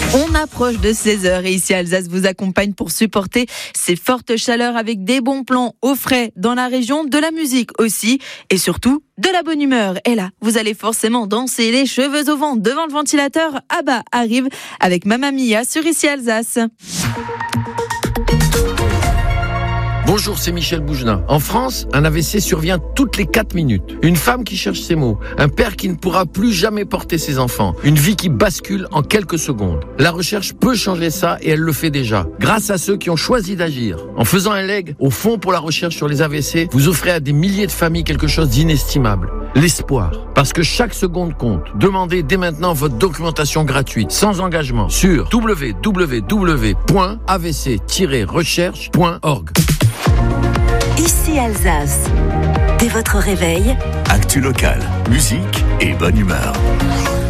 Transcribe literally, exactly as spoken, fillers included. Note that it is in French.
On approche de seize heures et ici Alsace vous accompagne pour supporter ces fortes chaleurs avec des bons plans au frais dans la région, de la musique aussi et surtout de la bonne humeur. Et là, vous allez forcément danser les cheveux au vent devant le ventilateur. Abba arrive avec Mamma Mia sur ici Alsace. Bonjour, c'est Michel Bougenin. En France, un A V C survient toutes les quatre minutes. Une femme qui cherche ses mots, un père qui ne pourra plus jamais porter ses enfants, une vie qui bascule en quelques secondes. La recherche peut changer ça et elle le fait déjà, grâce à ceux qui ont choisi d'agir. En faisant un leg au Fonds pour la recherche sur les A V C, vous offrez à des milliers de familles quelque chose d'inestimable. L'espoir. Parce que chaque seconde compte. Demandez dès maintenant votre documentation gratuite, sans engagement, sur w w w point a v c tiret recherche point org. Ici Alsace. Dès votre réveil, actu local, musique et bonne humeur.